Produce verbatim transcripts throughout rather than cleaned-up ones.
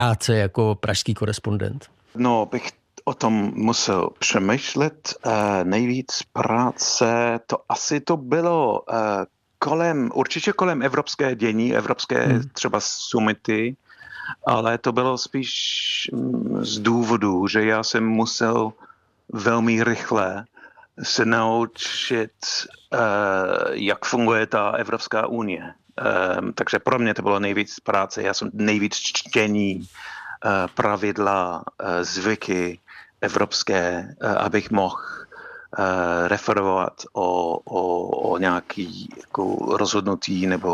práce jako pražský korespondent? No, bych o tom musel přemýšlet. Uh, nejvíc práce, to asi to bylo uh, kolem, určitě kolem evropské dění, evropské hmm. třeba summity, ale to bylo spíš mm, z důvodu, že já jsem musel velmi rychle se naučit, uh, jak funguje ta Evropská unie. Um, takže pro mě to bylo nejvíc práce. Já jsem nejvíc čtení, uh, pravidla, uh, zvyky evropské, uh, abych mohl uh, referovat o, o, o nějaký jako rozhodnutí nebo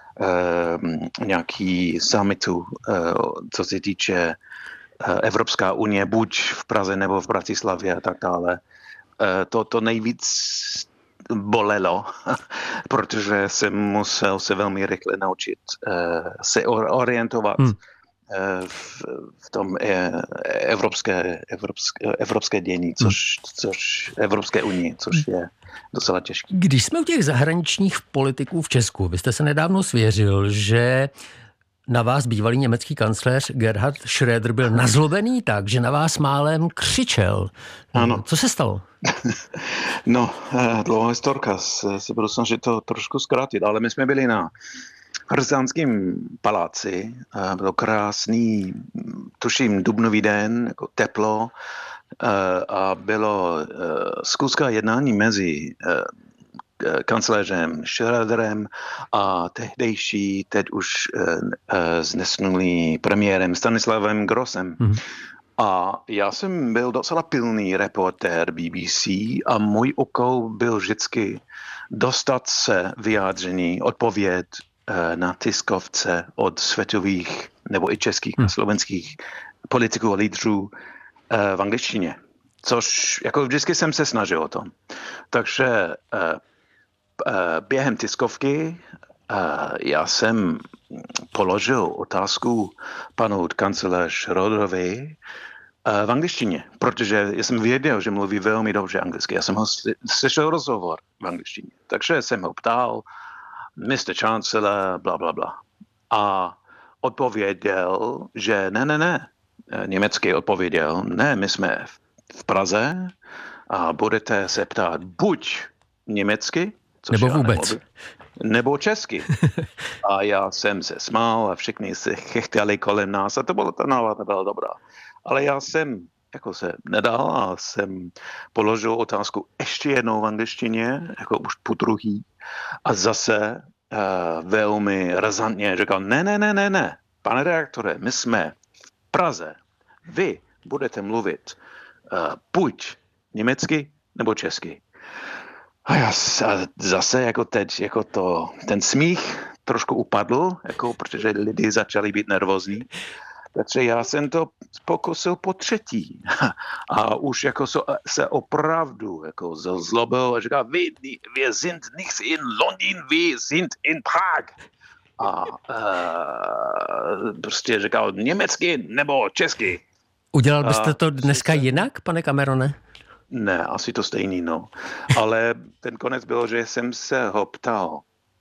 uh, nějaký summitu, uh, co se týče uh, Evropská unie, buď v Praze nebo v Bratislavě a tak dále. Uh, to, to nejvíc bolelo, protože jsem musel se velmi rychle naučit uh, se orientovat hmm. uh, v, v tom uh, evropské, evropské, evropské dění, což, což Evropské unii, což je docela těžké. Když jsme u těch zahraničních politiků v Česku, vy jste se nedávno svěřil, že na vás bývalý německý kancléř Gerhard Schröder byl nazlobený tak, že na vás málem křičel. Ano. Co se stalo? No, dlouhá historka, se, se budu snažit to trošku zkrátit, ale my jsme byli na Hrstánském paláci, bylo krásný, tuším dubnový den, jako teplo, a bylo zkuska jednání mezi kancléřem Schröderem a tehdejší, teď už znesnulý premiérem Stanislavem Grossem. Hmm. A já jsem byl docela pilný reportér B B C a můj úkol byl vždycky dostat se vyjádření, odpověď na tiskovce od světových nebo i českých a slovenských politiků a lídrů v angličtině. Což jako vždycky jsem se snažil o tom. Takže během tiskovky já jsem položil otázku panu kancléři Schröderovi v angličtině, protože jsem věděl, že mluví velmi dobře anglicky. Já jsem ho slyšel rozhovor v angličtině. Takže jsem ho ptal, mister Chancellor, bla, bla, bla. A odpověděl, že ne, ne, ne. Německy odpověděl, ne, my jsme v Praze a budete se ptát buď německy, nebo vůbec. Nemohl, nebo česky. A já jsem se smál a všichni se chechtali kolem nás a to bylo, ta nálada byla dobrá. Ale já jsem jako se nedal a jsem položil otázku ještě jednou v angličtině, jako už po druhý. A zase uh, velmi razantně říkal, ne, ne, ne, ne, ne, pane redaktore, my jsme v Praze. Vy budete mluvit uh, buď německy nebo česky. A já zase jako teď, jako to, ten smích trošku upadl, jako protože lidi začali být nervózní. Takže já jsem to pokusil po třetí. A už jako se opravdu jako zlobil a říkal, wir, wir sind nicht in London, wir sind in Prag. A uh, prostě říkal německy nebo česky. Udělal byste to dneska jinak, pane Camerone? Ne, asi to stejný, no. Ale ten konec bylo, že jsem se ho ptal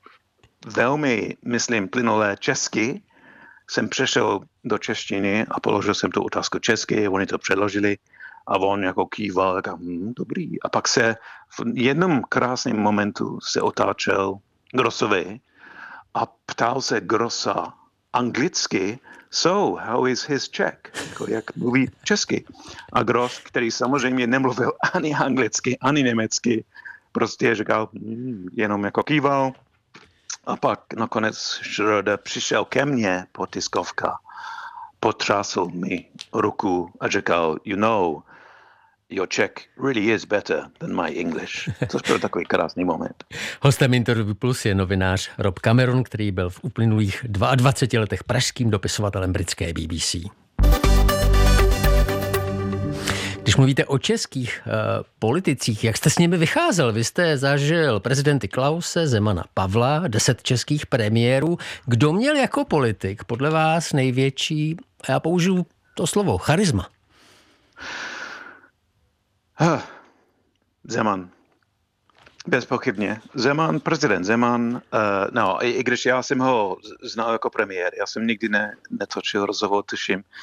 velmi, myslím, plynulé česky. Jsem přešel do češtiny a položil jsem tu otázku česky, oni to předložili a on jako kýval, jako, hm, dobrý. A pak se v jednom krásném momentu se otáčel Grossovi a ptal se Grossa anglicky, so, how is his Czech? Jako, jak mluví česky. A Gross, který samozřejmě nemluvil ani anglicky, ani německy, prostě říkal, hm, jenom jako kýval. A pak nakonec Schröder přišel ke mně po tiskovka, potrásl mi ruku a říkal, you know, your Czech really is better than my English. Což byl takový krásný moment. Hostem Interview Plus je novinář Rob Cameron, který byl v uplynulých dvaceti dvou letech pražským dopisovatelem britské B B C. Když mluvíte o českých uh, politicích, jak jste s nimi vycházel? Vy jste zažil prezidenty Klause, Zemana, Pavla, deset českých premiérů. Kdo měl jako politik podle vás největší, já použiju to slovo, charisma? Huh. Zeman. Bezpochybně. Zeman, prezident Zeman, uh, no, i, i když já jsem ho znal jako premiér, já jsem nikdy ne, netočil rozhovor, tuším,